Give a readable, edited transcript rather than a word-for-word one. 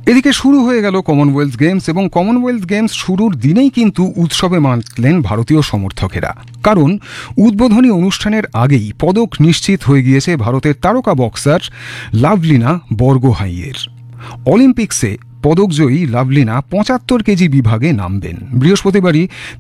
এদিকে শুরু হয়ে গেল কমনওয়েলথ গেমস, এবং কমনওয়েলথ গেমস শুরুর দিনেই কিন্তু উৎসবে মাতলেন ভারতীয় সমর্থকেরা। কারণ উদ্বোধনী অনুষ্ঠানের আগেই পদক নিশ্চিত হয়ে গিয়েছে ভারতের তারকা বক্সার লাভলিনা বরগোহাইয়ের। অলিম্পিক্সে পদকজয়ী লাভলিনা ৭৫ কেজি বিভাগে নামবেন। বৃহস্পতিবারই